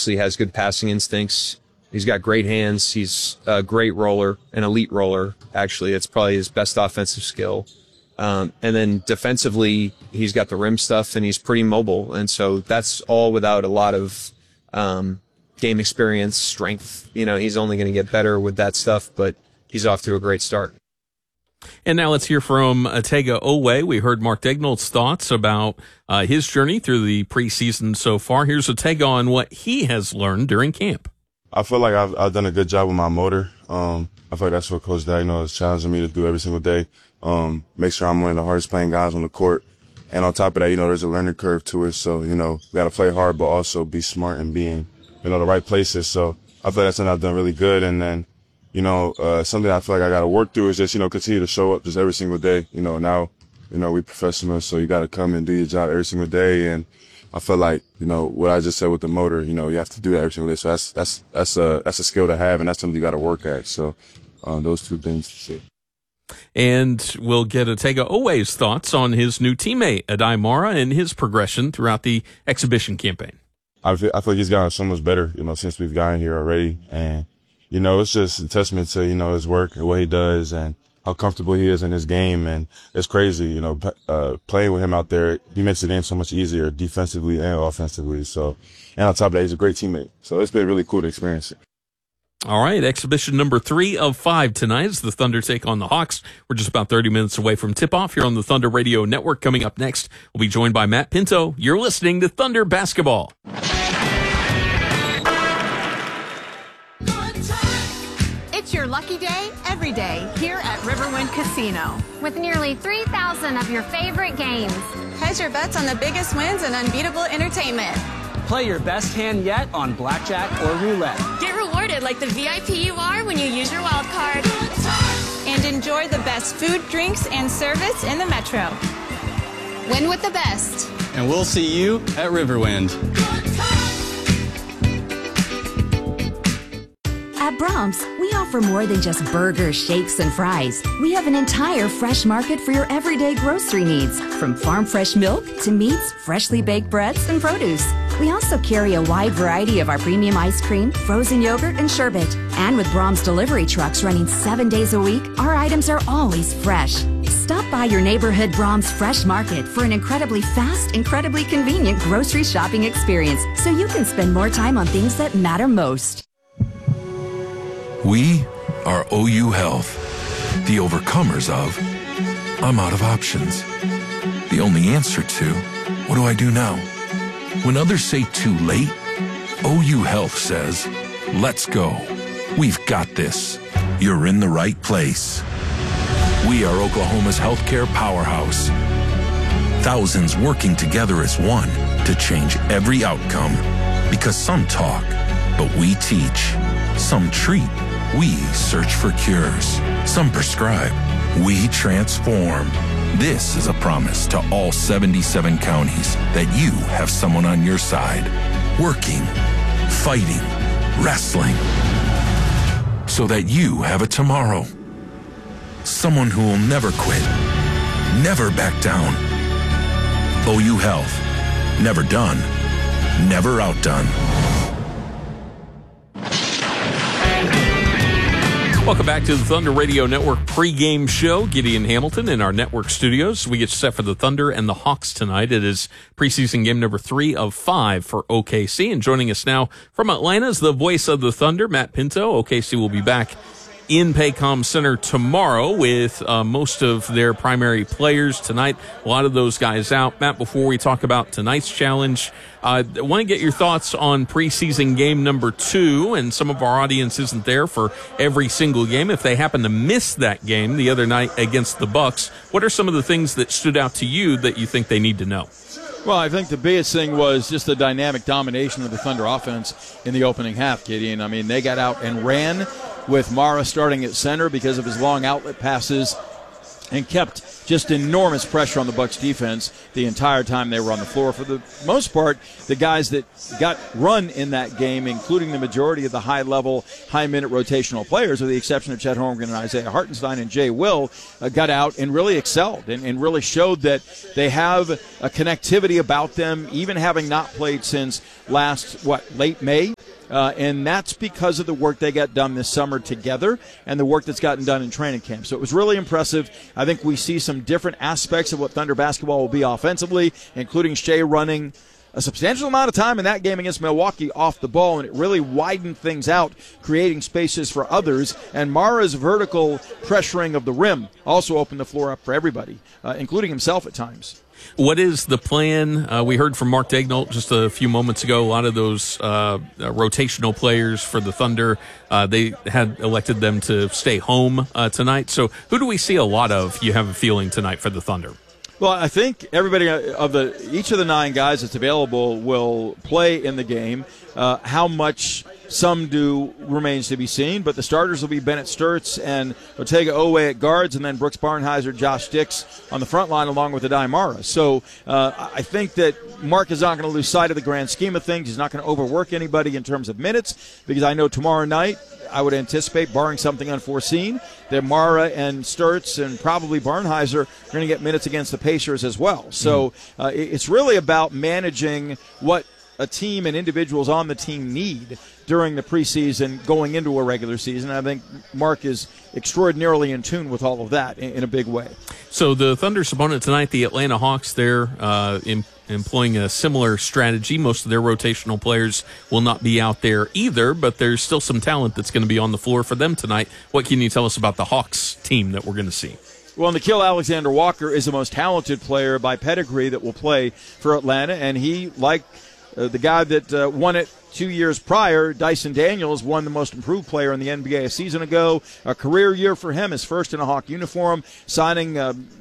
obviously has good passing instincts. He's got great hands. He's a great roller, an elite roller, actually. It's probably his best offensive skill. And then defensively, he's got the rim stuff, and he's pretty mobile. And so that's all without a lot of game experience, strength. He's only going to get better with that stuff, but he's off to a great start. And now let's hear from Otega Oweh. We heard Mark Daigneault's thoughts about his journey through the preseason so far. Here's Otega on what he has learned during camp. I feel like I've done a good job with my motor. I feel like that's what Coach Daigneault is challenging me to do every single day. Make sure I'm one of the hardest playing guys on the court. And on top of that, there's a learning curve to it. So, we got to play hard, but also be smart and be in, the right places. So I feel like that's something I've done really good. And then, something I feel like I got to work through is just, continue to show up just every single day. Now, we professionals, so you got to come and do your job every single day. And I feel like, what I just said with the motor, you have to do that every single day. So that's a skill to have, and that's something you got to work at. So, those two things to say. And we'll get Otega Oweh's thoughts on his new teammate, Adai Mara, and his progression throughout the exhibition campaign. I feel like he's gotten so much better, since we've gotten here already. And, it's just a testament to, his work and what he does and how comfortable he is in his game. And it's crazy, playing with him out there, he makes the game so much easier defensively and offensively. So, and on top of that, he's a great teammate. So it's been really cool to experience it. All right, exhibition number 3 of 5 tonight is the Thunder take on the Hawks. We're just about 30 minutes away from tip-off here on the Thunder Radio Network. Coming up next, we'll be joined by Matt Pinto. You're listening to Thunder Basketball. It's your lucky day every day here at Riverwind Casino. With nearly 3,000 of your favorite games. Hedge your bets on the biggest wins and unbeatable entertainment. Play your best hand yet on blackjack or roulette. Get rewarded like the VIP you are when you use your wild card. And enjoy the best food, drinks, and service in the Metro. Win with the best. And we'll see you at Riverwind. At Brahms, we offer more than just burgers, shakes, and fries. We have an entire fresh market for your everyday grocery needs, from farm fresh milk to meats, freshly baked breads, and produce. We also carry a wide variety of our premium ice cream, frozen yogurt, and sherbet. And with Brahms delivery trucks running 7 days a week, our items are always fresh. Stop by your neighborhood Brahms Fresh Market for an incredibly fast, incredibly convenient grocery shopping experience so you can spend more time on things that matter most. We are OU Health, the overcomers of I'm out of options. The only answer to what do I do now? When others say too late, OU Health says, let's go. We've got this. You're in the right place. We are Oklahoma's healthcare powerhouse. Thousands working together as one to change every outcome. Because some talk, but we teach. Some treat. We search for cures. Some prescribe. We transform. This is a promise to all 77 counties that you have someone on your side, working, fighting, wrestling, so that you have a tomorrow. Someone who will never quit, never back down. OU Health. Never done. Never outdone. Welcome back to the Thunder Radio Network pregame show. Gideon Hamilton in our network studios. We get set for the Thunder and the Hawks tonight. It is preseason game number 3 of 5 for OKC. And joining us now from Atlanta is the voice of the Thunder, Matt Pinto. OKC will be back in Paycom Center tomorrow with most of their primary players tonight. A lot of those guys out. Matt, before we talk about tonight's challenge, I want to get your thoughts on preseason game number 2, and some of our audience isn't there for every single game. If they happen to miss that game the other night against the Bucks, what are some of the things that stood out to you that you think they need to know? Well, I think the biggest thing was just the dynamic domination of the Thunder offense in the opening half, Gideon. I mean, they got out and ran with Mara starting at center because of his long outlet passes. and kept just enormous pressure on the Bucs defense the entire time they were on the floor. For the most part, the guys that got run in that game, including the majority of the high-level, high-minute rotational players, with the exception of Chet Holmgren and Isaiah Hartenstein and Jay Will, got out and really excelled and really showed that they have a connectivity about them, even having not played since late May. And that's because of the work they got done this summer together and the work that's gotten done in training camp. So it was really impressive. I think we see some different aspects of what Thunder basketball will be offensively, including Shea running a substantial amount of time in that game against Milwaukee off the ball, and it really widened things out, creating spaces for others. And Mara's vertical pressuring of the rim also opened the floor up for everybody, including himself at times. What is the plan? We heard from Mark Daigneault just a few moments ago. A lot of those rotational players for the Thunder, they had elected them to stay home tonight. So who do we see a lot of, you have a feeling, tonight for the Thunder? Well, I think everybody each of the 9 guys that's available will play in the game. How much some do remains to be seen, but the starters will be Bennett Sturtz and Otega Owe at guards, and then Brooks Barnhizer, Josh Dix on the front line along with Adai Mara. So I think that Mark is not going to lose sight of the grand scheme of things. He's not going to overwork anybody in terms of minutes, because I know tomorrow night I would anticipate, barring something unforeseen, that Mara and Sturtz and probably Barnhizer are going to get minutes against the Pacers as well. So it's really about managing what a team and individuals on the team need during the preseason going into a regular season. I think Mark is extraordinarily in tune with all of that in a big way. So the Thunder's opponent tonight, the Atlanta Hawks, they're employing a similar strategy. Most of their rotational players will not be out there either, but there's still some talent that's going to be on the floor for them tonight. What can you tell us about the Hawks team that we're going to see? Well, Nickeil Alexander-Walker is the most talented player by pedigree that will play for Atlanta, and he, like the guy that won it 2 years prior, Dyson Daniels, won the most improved player in the NBA a season ago. A career year for him, his first in a Hawk uniform, signing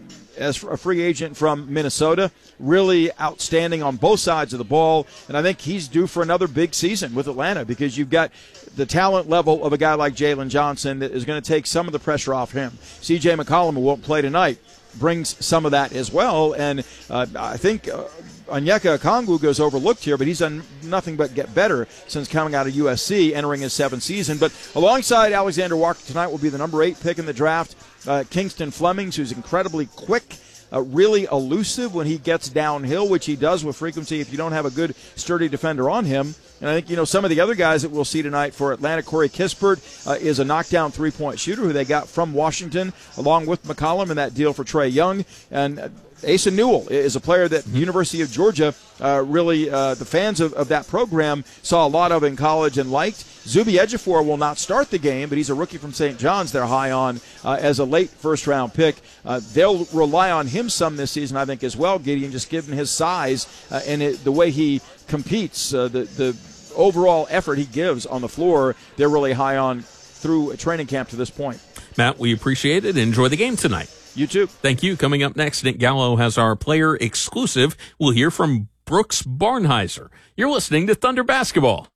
as a free agent from Minnesota. Really outstanding on both sides of the ball, and I think he's due for another big season with Atlanta, because you've got the talent level of a guy like Jalen Johnson that is going to take some of the pressure off him. C.J. McCollum, who won't play tonight, brings some of that as well, and I think Onyeka Okongwu goes overlooked here, but he's done nothing but get better since coming out of USC, entering his 7th season. But alongside Alexander Walker tonight will be the number 8 pick in the draft, Kingston Flemings, who's incredibly quick, really elusive when he gets downhill, which he does with frequency if you don't have a good, sturdy defender on him. And I think, some of the other guys that we'll see tonight for Atlanta, Corey Kispert is a knockdown three-point shooter who they got from Washington, along with McCollum in that deal for Trae Young. And Asa Newell is a player that the University of Georgia really, the fans of that program saw a lot of in college and liked. Zuby Ejiofor will not start the game, but he's a rookie from St. John's they're high on as a late first-round pick. They'll rely on him some this season, I think, as well, Gideon, just given his size and the way he competes, the overall effort he gives on the floor. They're really high on through a training camp to this point. Matt, we appreciate it. Enjoy the game tonight. You too. Thank you. Coming up next, Nick Gallo has our player exclusive. We'll hear from Brooks Barnhizer. You're listening to Thunder Basketball.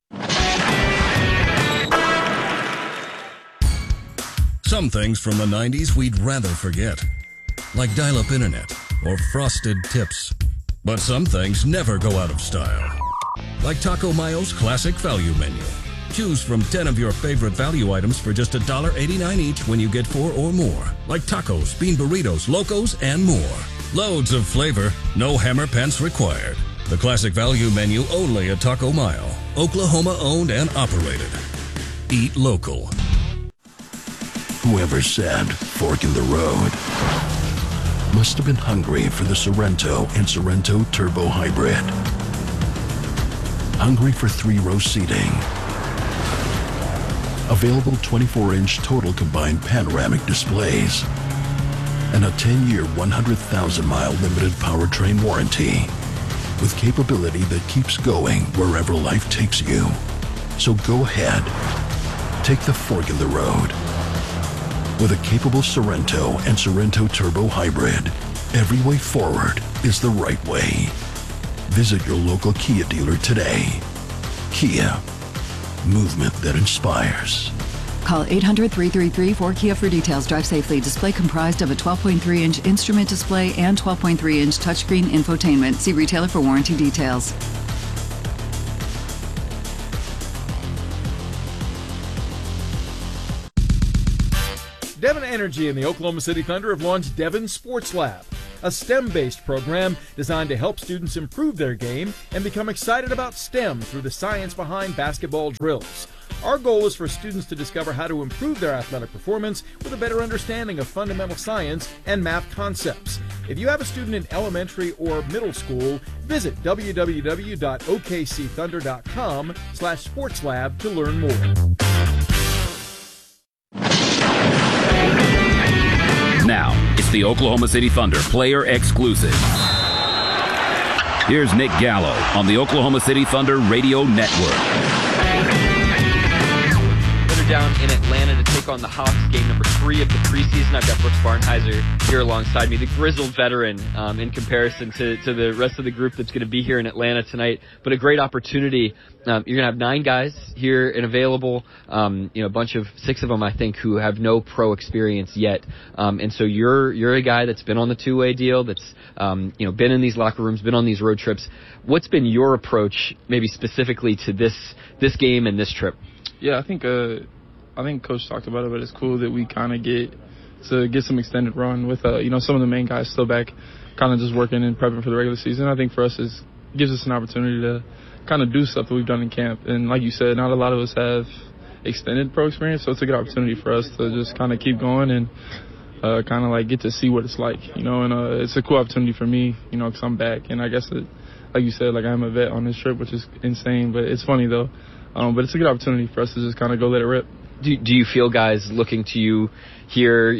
Some things from the 90s we'd rather forget, like dial-up internet or frosted tips. But some things never go out of style, like Taco Mayo's classic value menu. Choose from 10 of your favorite value items for just $1.89 each when you get 4 or more, like tacos, bean burritos, locos, and more. Loads of flavor, no hammer pants required. The classic value menu only at Taco Mayo, Oklahoma owned and operated. Eat local. Whoever said fork in the road must have been hungry for the Sorrento and Sorrento Turbo Hybrid. Hungry for 3-row seating. Available 24-inch total combined panoramic displays. And a 10-year, 100,000-mile limited powertrain warranty. With capability that keeps going wherever life takes you. So go ahead. Take the fork in the road. With a capable Sorrento and Sorrento Turbo Hybrid, every way forward is the right way. Visit your local Kia dealer today. Kia, movement that inspires. Call 800-333-4KIA for details. Drive safely. Display comprised of a 12.3-inch instrument display and 12.3-inch touchscreen infotainment. See retailer for warranty details. Devon Energy and the Oklahoma City Thunder have launched Devon Sports Lab, a STEM-based program designed to help students improve their game and become excited about STEM through the science behind basketball drills. Our goal is for students to discover how to improve their athletic performance with a better understanding of fundamental science and math concepts. If you have a student in elementary or middle school, visit www.okcthunder.com/sportslab to learn more. Now, it's the Oklahoma City Thunder Player Exclusive. Here's Nick Gallo on the Oklahoma City Thunder Radio Network. Down in Atlanta to take on the Hawks, game number 3 of the preseason. I've got Brooks Barnheiser here alongside me, the grizzled veteran in comparison to the rest of the group that's going to be here in Atlanta tonight. But a great opportunity. You're going to have 9 guys here and available. A bunch of 6 of them, I think, who have no pro experience yet. And so you're a guy that's been on the two-way deal, that's been in these locker rooms, been on these road trips. What's been your approach, maybe specifically to this game and this trip? Yeah, I think Coach talked about it, but it's cool that we kind of get some extended run with some of the main guys still back, kind of just working and prepping for the regular season. I think for us it gives us an opportunity to kind of do stuff that we've done in camp. And like you said, not a lot of us have extended pro experience, so it's a good opportunity for us to just kind of keep going and kind of like get to see what it's like, and it's a cool opportunity for me, because I'm back. And I guess like you said, like I'm a vet on this trip, which is insane, but it's funny though. But it's a good opportunity for us to just kind of go let it rip. Do you feel guys looking to you here,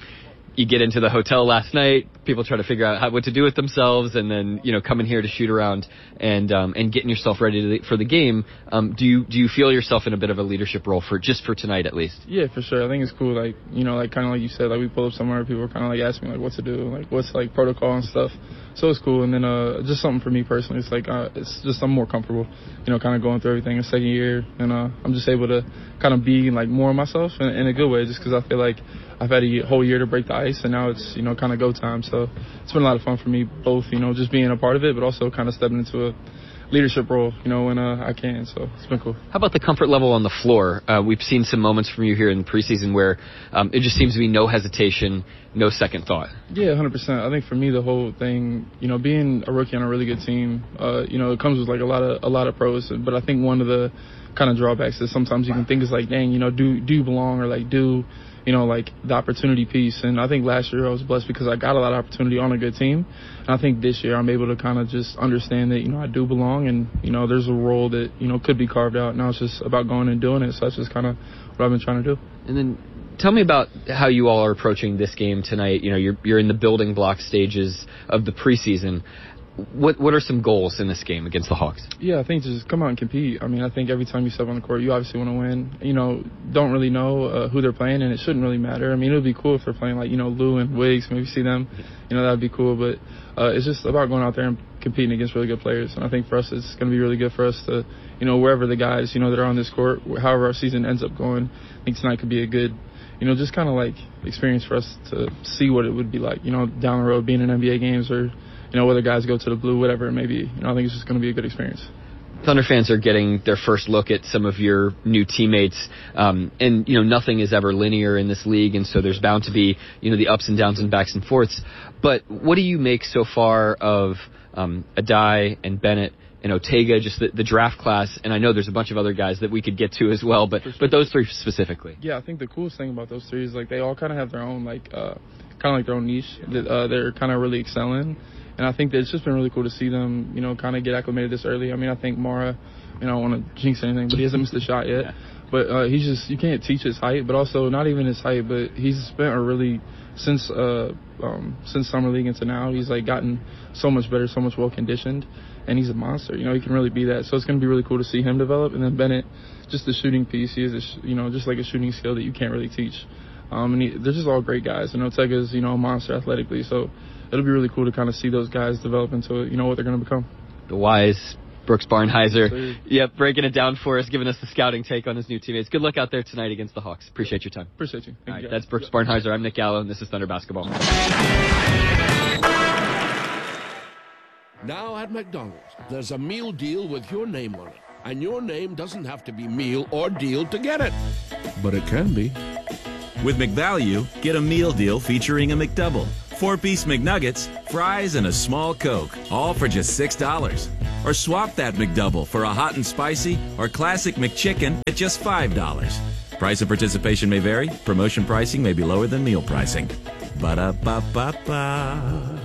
you get into the hotel last night, people try to figure out what to do with themselves, and then, coming here to shoot around and getting yourself ready for the game. Do you feel yourself in a bit of a leadership role for tonight at least? Yeah, for sure. I think it's cool. Like, kind of like you said, like we pull up somewhere, people kind of like ask me like what to do, like what's like protocol and stuff. So it's cool. And then just something for me personally, it's like it's just I'm more comfortable, kind of going through everything in second year, and I'm just able to kind of be like more myself in a good way, just because I feel like I've had a whole year to break the ice, and now it's kind of go time. So it's been a lot of fun for me, both just being a part of it, but also kind of stepping into a leadership role, when I can. So it's been cool. How about the comfort level on the floor? We've seen some moments from you here in the preseason where it just seems to be no hesitation, no second thought. Yeah, 100%. I think for me the whole thing, being a rookie on a really good team, it comes with like a lot of pros. But I think one of the kind of drawbacks is sometimes you can think is like, dang, do you belong, or like do like the opportunity piece. And I think last year I was blessed because I got a lot of opportunity on a good team. And I think this year I'm able to kind of just understand that, I do belong, and, there's a role that, could be carved out. Now it's just about going and doing it. So that's just kind of what I've been trying to do. And then tell me about how you all are approaching this game tonight. You're in the building block stages of the preseason. What are some goals in this game against the Hawks? Yeah, I think just come out and compete. I mean, I think every time you step on the court, you obviously want to win. Don't really know who they're playing, and it shouldn't really matter. I mean, it would be cool if they're playing like, Lou and Wiggs, maybe see them. That would be cool. But it's just about going out there and competing against really good players. And I think for us, it's going to be really good for us to, wherever the guys, that are on this court, however our season ends up going, I think tonight could be a good, just kind of like experience for us to see what it would be like, down the road being in NBA games, or whether guys go to the blue, whatever it may be. I think it's just going to be a good experience. Thunder fans are getting their first look at some of your new teammates. And, nothing is ever linear in this league, and so there's bound to be, the ups and downs and backs and forths. But what do you make so far of Adai and Bennett and Otega, just the draft class? And I know there's a bunch of other guys that we could get to as well, but those 3 specifically. Yeah, I think the coolest thing about those 3 is, like, they all kind of have their own, like, kind of like their own niche that they're kind of really excelling. And I think that it's just been really cool to see them, kind of get acclimated this early. I mean, I think Mara, I don't want to jinx anything, but he hasn't missed a shot yet. Yeah. But he's just, you can't teach his height, but also not even his height, but he's spent a really, since summer league into now, he's like gotten so much better, so much well conditioned, and he's a monster. He can really be that. So it's going to be really cool to see him develop. And then Bennett, just the shooting piece, he is, just like a shooting skill that you can't really teach. And they're just all great guys. And Otega's, a monster athletically. So it'll be really cool to kind of see those guys develop into, what they're going to become. The wise Brooks Barnhizer. Yep, breaking it down for us, giving us the scouting take on his new teammates. Good luck out there tonight against the Hawks. Appreciate your time. Appreciate you. All right, that's Brooks Barnhizer. I'm Nick Gallo, and this is Thunder Basketball. Now at McDonald's, there's a meal deal with your name on it. And your name doesn't have to be meal or deal to get it. But it can be. With McValue, get a meal deal featuring a McDouble, 4-piece McNuggets, fries, and a small Coke, all for just $6. Or swap that McDouble for a hot and spicy or classic McChicken at just $5. Price of participation may vary. Promotion pricing may be lower than meal pricing. Ba-da-ba-ba-ba.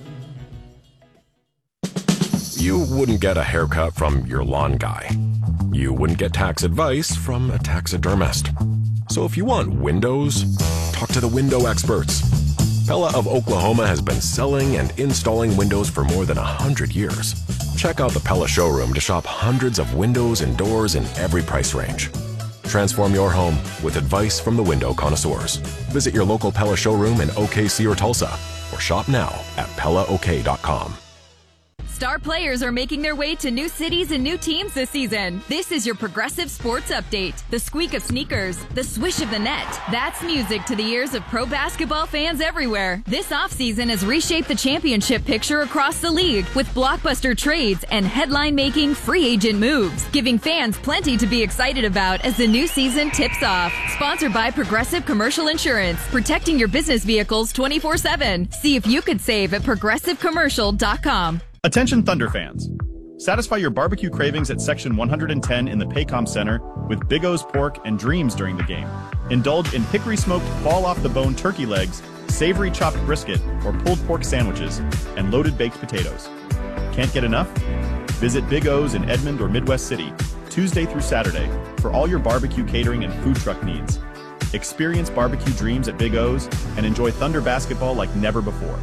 You wouldn't get a haircut from your lawn guy. You wouldn't get tax advice from a taxidermist. So if you want windows, talk to the window experts. Pella of Oklahoma has been selling and installing windows for more than 100 years. Check out the Pella showroom to shop hundreds of windows and doors in every price range. Transform your home with advice from the window connoisseurs. Visit your local Pella showroom in OKC or Tulsa, or shop now at PellaOK.com. Star players are making their way to new cities and new teams this season. This is your Progressive Sports Update. The squeak of sneakers, the swish of the net. That's music to the ears of pro basketball fans everywhere. This offseason has reshaped the championship picture across the league with blockbuster trades and headline-making free agent moves, giving fans plenty to be excited about as the new season tips off. Sponsored by Progressive Commercial Insurance, protecting your business vehicles 24/7. See if you could save at progressivecommercial.com. Attention Thunder fans. Satisfy your barbecue cravings at Section 110 in the Paycom Center with Big O's pork and dreams during the game. Indulge in hickory-smoked fall-off-the-bone turkey legs, savory chopped brisket or pulled pork sandwiches, and loaded baked potatoes. Can't get enough? Visit Big O's in Edmond or Midwest City, Tuesday through Saturday, for all your barbecue catering and food truck needs. Experience barbecue dreams at Big O's and enjoy Thunder basketball like never before.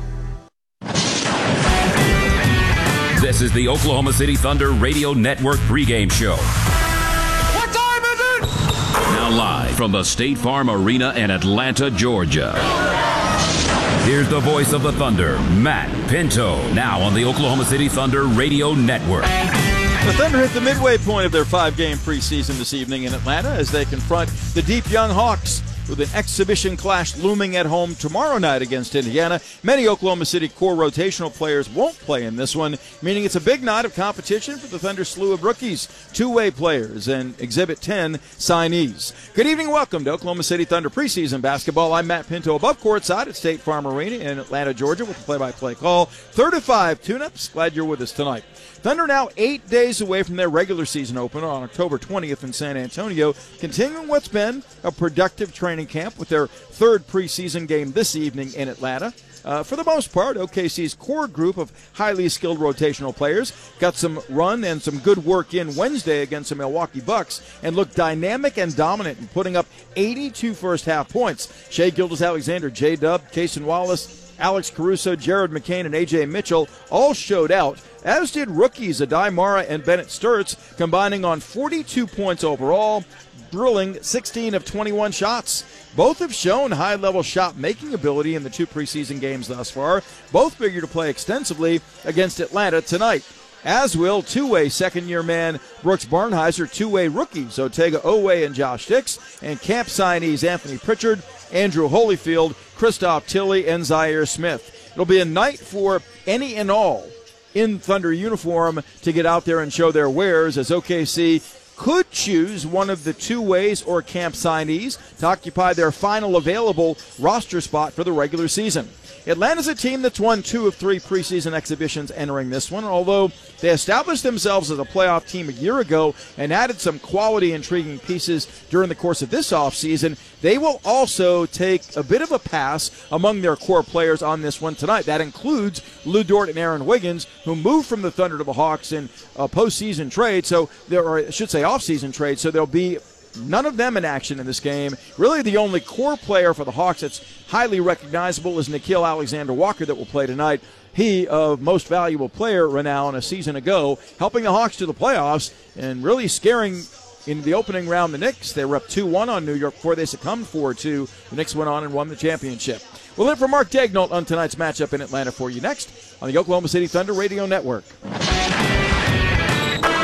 This is the Oklahoma City Thunder Radio Network pregame show. What time is it? Now live from the State Farm Arena in Atlanta, Georgia. Here's the voice of the Thunder, Matt Pinto, now on the Oklahoma City Thunder Radio Network. The Thunder hit the midway point of their 5-game preseason this evening in Atlanta as they confront the Deep Young Hawks with an exhibition clash looming at home tomorrow night against Indiana. Many Oklahoma City core rotational players won't play in this one, meaning it's a big night of competition for the Thunder slew of rookies, two-way players, and Exhibit 10 signees. Good evening, welcome to Oklahoma City Thunder preseason basketball. I'm Matt Pinto above courtside at State Farm Arena in Atlanta, Georgia with the play-by-play call. 3-5 tune-ups. Glad you're with us tonight. Thunder now 8 days away from their regular season opener on October 20th in San Antonio, continuing what's been a productive training camp with their third preseason game this evening in Atlanta. For the most part, OKC's core group of highly skilled rotational players got some run and some good work in Wednesday against the Milwaukee Bucks and looked dynamic and dominant in putting up 82 first-half points. Shai Gilgeous-Alexander, J-Dub, Cason Wallace, Alex Caruso, Jared McCain, and A.J. Mitchell all showed out, as did rookies Adai Mara and Bennett Sturts, combining on 42 points overall, drilling 16 of 21 shots. Both have shown high-level shot-making ability in the two preseason games thus far. Both figure to play extensively against Atlanta tonight, as will two-way second-year man Brooks Barnhizer, two-way rookies Otega Oweh and Josh Dix, and camp signees Anthony Pritchard, Andrew Holyfield, Christoph Tilley, and Zaire Smith. It'll be a night for any and all in Thunder uniform to get out there and show their wares, as OKC could choose one of the two ways or camp signees to occupy their final available roster spot for the regular season. Atlanta's a team that's won 2 of 3 preseason exhibitions entering this one, although they established themselves as a playoff team a year ago and added some quality, intriguing pieces during the course of this offseason. They will also take a bit of a pass among their core players on this one tonight. That includes Lou Dort and Aaron Wiggins, who moved from the Thunder to the Hawks in a postseason trade, offseason trade, so there'll be none of them in action in this game. Really, the only core player for the Hawks that's highly recognizable is Nickeil Alexander-Walker that will play tonight. He, of most valuable player renown a season ago, helping the Hawks to the playoffs and really scaring in the opening round the Knicks. They were up 2-1 on New York before they succumbed 4-2. The Knicks went on and won the championship. We'll hear from Mark Daigneault on tonight's matchup in Atlanta for you next on the Oklahoma City Thunder Radio Network.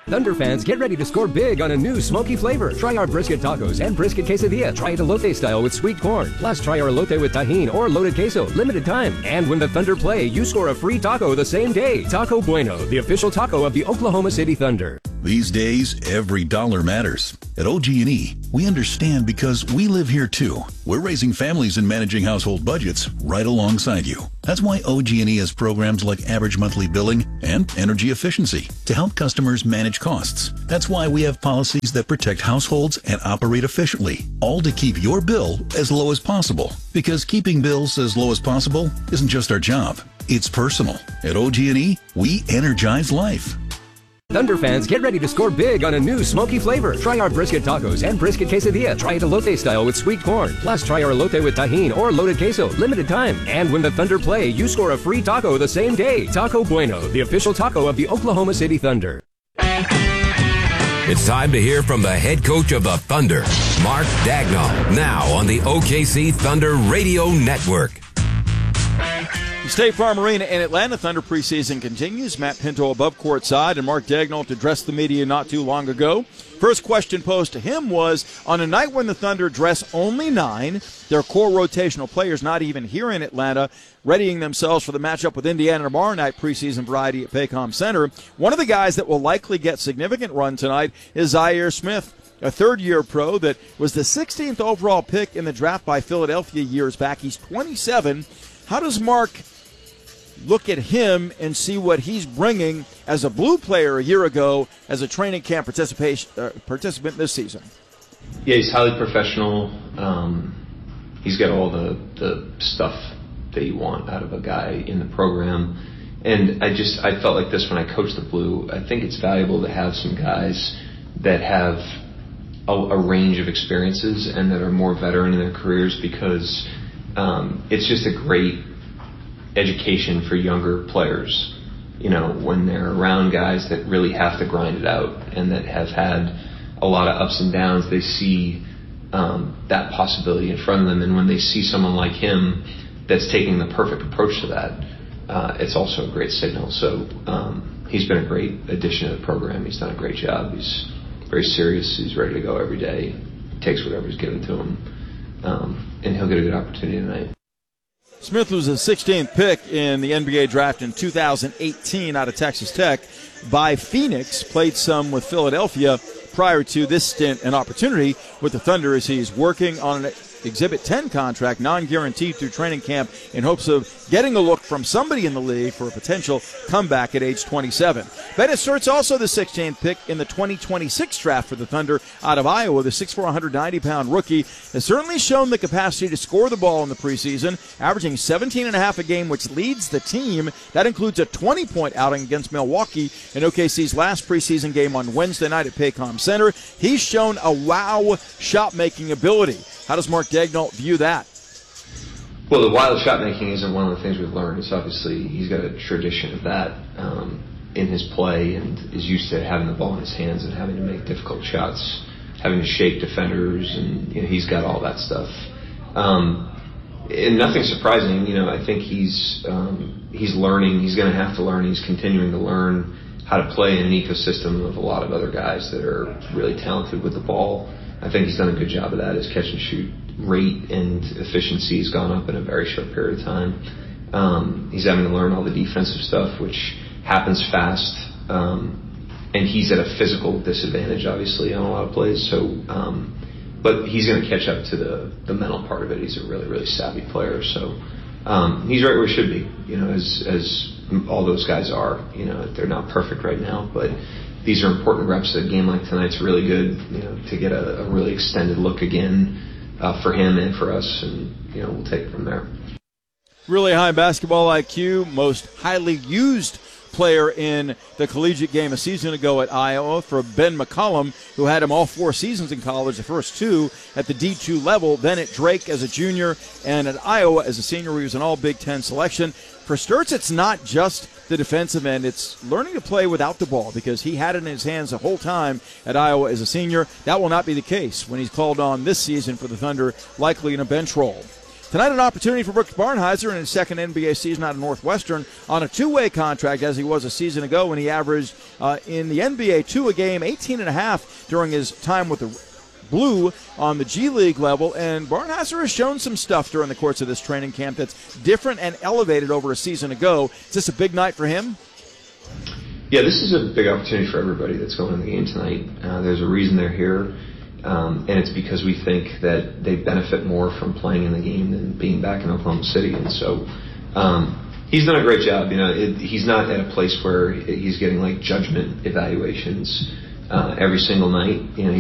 Thunder fans, get ready to score big on a new smoky flavor. Try our brisket tacos and brisket quesadilla. Try it elote style with sweet corn. Plus, try our elote with tahini or loaded queso. Limited time. And when the Thunder play, you score a free taco the same day. Taco Bueno, the official taco of the Oklahoma City Thunder. These days, every dollar matters. At OG&E, we understand because we live here too. We're raising families and managing household budgets right alongside you. That's why OG&E has programs like average monthly billing and energy efficiency to help customers manage costs. That's why we have policies that protect households and operate efficiently, all to keep your bill as low as possible. Because keeping bills as low as possible isn't just our job, it's personal. At OG&E, we energize life. Thunder fans, get ready to score big on a new smoky flavor. Try our brisket tacos and brisket quesadilla. Try it elote style with sweet corn. Plus, try our elote with tahini or loaded queso. Limited time. And when the Thunder play, you score a free taco the same day. Taco Bueno, the official taco of the Oklahoma City Thunder. It's time to hear from the head coach of the Thunder, Mark Daigneault, now on the OKC Thunder Radio Network. State Farm Arena in Atlanta, Thunder preseason continues. Matt Pinto above courtside, and Mark Daigneault addressed the media not too long ago. First question posed to him was, on a night when the Thunder dress only 9, their core rotational players not even here in Atlanta, readying themselves for the matchup with Indiana tomorrow night, preseason variety at Paycom Center. One of the guys that will likely get significant run tonight is Zhaire Smith, a third-year pro that was the 16th overall pick in the draft by Philadelphia years back. He's 27. How does Mark look at him and see what he's bringing as a Blue player a year ago as a training camp participant this season? Yeah, he's highly professional. He's got all the stuff that you want out of a guy in the program. And I felt like this when I coached the Blue. I think it's valuable to have some guys that have a range of experiences and that are more veteran in their careers, because it's just a great education for younger players, when they're around guys that really have to grind it out and that have had a lot of ups and downs. They see that possibility in front of them, and when they see someone like him that's taking the perfect approach to that, it's also a great signal. So he's been a great addition to the program. He's done a great job. He's very serious. He's ready to go every day. He takes whatever's given to him, and he'll get a good opportunity tonight. Smith was a 16th pick in the NBA draft in 2018 out of Texas Tech by Phoenix, played some with Philadelphia prior to this stint and opportunity with the Thunder as he's working on an Exhibit 10 contract, non-guaranteed through training camp, in hopes of getting a look from somebody in the league for a potential comeback at age 27. Bennett Sturt's also the 16th pick in the 2026 draft for the Thunder out of Iowa. The 6'4", 190-pound rookie has certainly shown the capacity to score the ball in the preseason, averaging 17.5 a game, which leads the team. That includes a 20-point outing against Milwaukee in OKC's last preseason game on Wednesday night at Paycom Center. He's shown a wow shot-making ability. How does Mark Daigneault view that? Well, the wild shot making isn't one of the things we've learned. It's obviously he's got a tradition of that in his play, and is used to having the ball in his hands and having to make difficult shots, having to shake defenders, and he's got all that stuff. And nothing surprising. I think he's learning. He's going to have to learn. He's continuing to learn how to play in an ecosystem of a lot of other guys that are really talented with the ball. I think he's done a good job of that. His catch and shoot rate and efficiency has gone up in a very short period of time. He's having to learn all the defensive stuff, which happens fast. And he's at a physical disadvantage, obviously, on a lot of plays. So, but he's going to catch up to the mental part of it. He's a really, really savvy player. So he's right where he should be, as all those guys are. They're not perfect right now, but these are important reps. A game like tonight's really good, to get a really extended look again for him and for us, and we'll take it from there. Really high basketball IQ, most highly used player in the collegiate game a season ago at Iowa for Ben McCollum, who had him all 4 seasons in college, the first 2 at the D2 level, then at Drake as a junior, and at Iowa as a senior, where he was an all-Big Ten selection. For Sturtz, it's not just the defensive end. It's learning to play without the ball, because he had it in his hands the whole time at Iowa as a senior. That will not be the case when he's called on this season for the Thunder, likely in a bench role. Tonight, an opportunity for Brooks Barnhizer in his second NBA season out of Northwestern on a two-way contract, as he was a season ago when he averaged in the NBA 2 a game, 18.5 during his time with the Blue on the G League level. And Barnhizer has shown some stuff during the course of this training camp that's different and elevated over a season ago. Is this a big night for him? Yeah, this is a big opportunity for everybody that's going to the game tonight. There's a reason they're here. And it's because we think that they benefit more from playing in the game than being back in Oklahoma City. And so he's done a great job. He's not at a place where he's getting like judgment evaluations every single night.